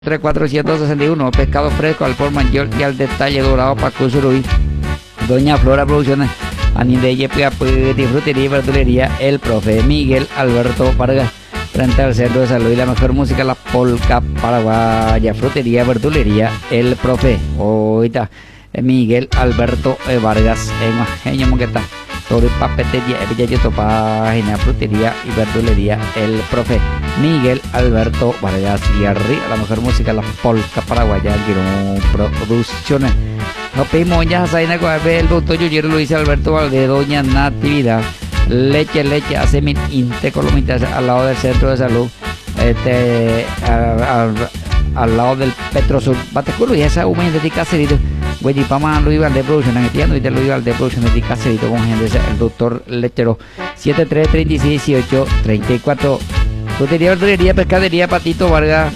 3461, pescado fresco al por mayor y al detalle dorado para Cusurubí. Doña Flora Producciones, Anindeye Piapiti, Frutería y Verdulería, el profe Miguel Alberto Vargas, frente al Centro de Salud y la mejor música, la polca paraguaya, Frutería, Verdulería, el profe, ahorita Miguel Alberto Vargas, en Genio Moqueta. Sobre papetería, página, frutería y verdulería, el profe Miguel Alberto Vargas, y arriba la mejor música, la polca paraguaya, Girón Producciones. Nos pedimos ya Zaina Guave, el doctor Yuyero Luis Alberto Valdez, doña Natividad, leche, Acemin Inte Colomita, al lado del Centro de Salud, al lado del Petrosur, Bateculo, y esa humedad de Cacerito. Güey, Pama Luis Valdez Producciones, entiendo, y de Luis Valdez Producciones de Cacerito con gente, el doctor Lechero, 73361834. Frutería, verdulería, pescadería, Patito Vargas,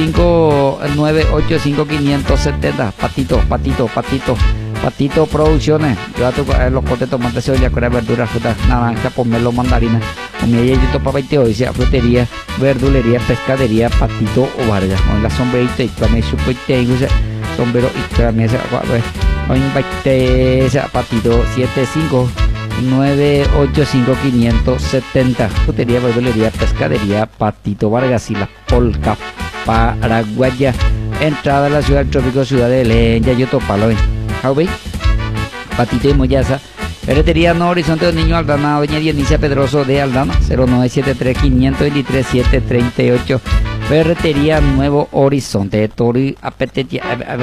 759855070. Patito Producciones. Yo a los potes, tomates, cebolla, verduras, frutas, naranja, pomelo, mandarina. Comida para 20 hoy, sea frutería, verdulería, pescadería, Patito Vargas. Con la sombrerita y también su sombrero y también se Patito 759855070. Frutería, verdulería, pescadería, Patito Vargas y la polca paraguaya. Entrada a la ciudad del trópico, ciudad de Leña, Yotopalo, Jaubey, Patito y Moyaza. Ferretería No Horizonte del Niño Aldana, doña Dionisia Pedroso de Aldana, 0973 523 738. Ferretería Nuevo Horizonte, Tori Apetetia,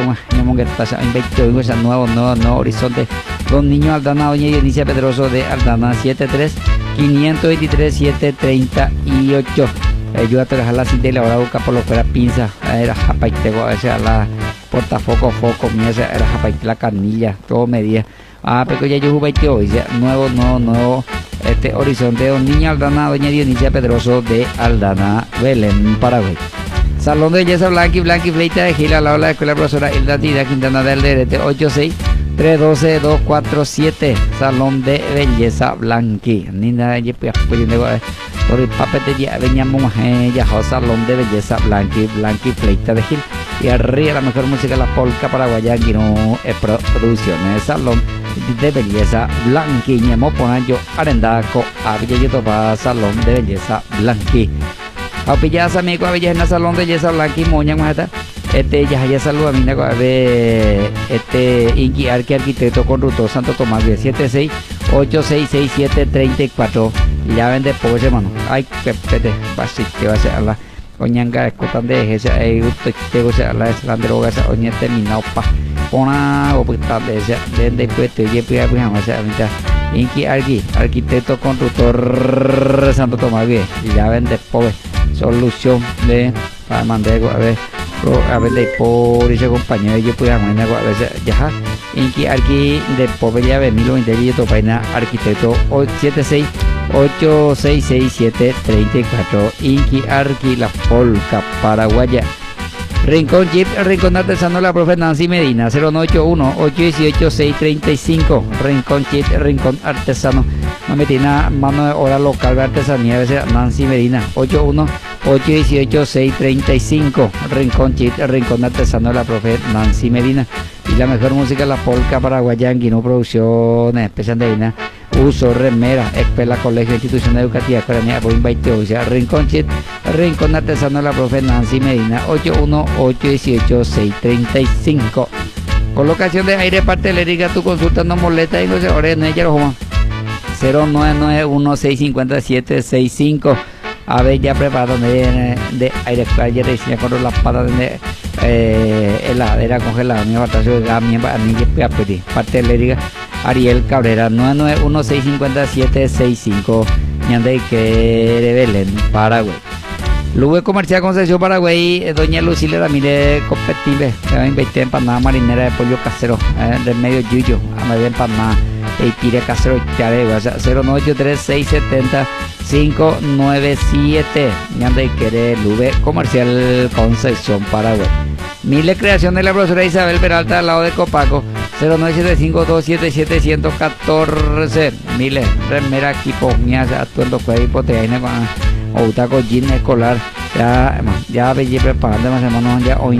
Nuevo Horizonte, Don Niño Aldana, doña Dionisia Pedroso de Aldana, 73 523 738. Ayuda a trabajar la cinta y la hora busca por lo que era pinza, era japaitego, esa la portafoco, miesa, era japaite la canilla, todo medía. Pero ya yo jugué hoy, nuevo, Horizonte, Don Niño Aldana, doña Dionisia Pedroso de Aldana, Belén, Paraguay. Salón de Belleza Blanqui Fleita de Gila, al lado de la escuela profesora Hilda Tida Quintana del Derete, 86312-247. Salón de Belleza Blanqui. Ninda, por el papete ya veníamos ya Salón de Belleza Blanqui Fleita de Gil. Y arriba la mejor música, la polca paraguaya, Guino Producciones. Salón de Belleza Blanqui, Ñemo Ponayo Arendaco, Avilla Salón de Belleza Blanqui. Apillaza amigo, Avilla Salón de Belleza Blanqui, Moña Majata. Ya saluda a mi Inqui Arquitecto Constructor Santo Tomás, 76866734. Ya vende pobre, hermano. Ay, pepete, que va a ser la Oñanga, escotan de esa, tengo la eslandroga, esa oña terminado pa. Pona o puta de esa, de puente, y pues a ser Inqui Arquitecto Constructor Santo Tomás, ya vende pobre. Solución de para mandar a ver de por ese compañero yo pude armar a veces ya Inqui Arqui de pobre ya ve 1020 y paina arquitecto 76866734. Inqui Arqui la polca paraguaya. Rincón Jeep, Rincón Artesano, la profe Nancy Medina, 0981-818-635. Rincón Jeep, Rincón Artesano, Mametina, mano de obra local de artesanía, Nancy Medina, 81-818-635. Rincón Jeep, Rincón Artesano, la profe Nancy Medina. Y la mejor música, la polca paraguaya, Guino Producciones, especial de Medina. Uso, remera, escuela, colegio, institución educativa, Coranía, o sea, Rincón Chit, Rincón Artesano, la profe Nancy Medina, 81818-635. Colocación de aire, partelérica, tu consulta no molesta y no se ore, no ella lo joma. 0991-657-65. A ver, ya preparado de aire, ayer diseña con las patas de heladera congelada, mi batazo de gas, mi anilla, partelérica. Ariel Cabrera, 991-657-65, Ñande que Belén, Paraguay. Lube Comercial Concepción Paraguay, doña Lucila Ramírez Competible, invertir en empanada marinera de pollo casero, del medio yuyo, a medio empanada, y tire casero, 0983-670-597, Ñande que Lube Comercial Concepción Paraguay. Mile Creación de la profesora Isabel Peralta al lado de Copaco, 0975-277-114. Mile, remera, equipo, mias, atuendo, cuerpo, teaina, o taco, jean escolar, ya, ya allí preparando, hermano, ya hoy